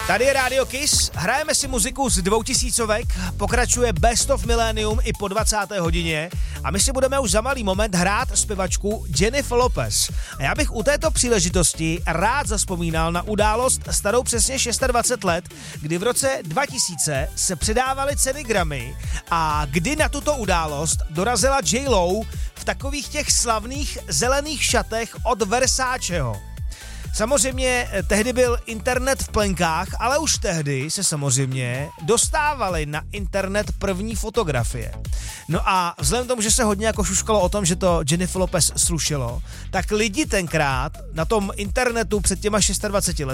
Tady je Radio Kiss, hrajeme si muziku z 2000, pokračuje Best of Millennium i po 20. hodině a my si budeme už za malý moment hrát zpěvačku Jennifer Lopez. A já bych u této příležitosti rád zazpomínal na událost starou přesně 26 let, kdy v roce 2000 se předávaly ceny Grammy a kdy na tuto událost dorazila J.Lo v takových těch slavných zelených šatech od Versaceho. Samozřejmě tehdy byl internet v plenkách, ale už tehdy se samozřejmě dostávaly na internet první fotografie. No a vzhledem k tomu, že se hodně jako šuškalo o tom, že to Jennifer Lopez slušelo, tak lidi tenkrát na tom internetu před těma 26